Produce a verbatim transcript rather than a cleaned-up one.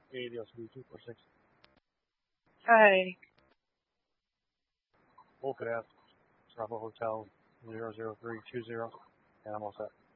Hey, Dios, two four six. Hi. Wolf at Bravo Hotel zero zero three two zero, and I'm all set.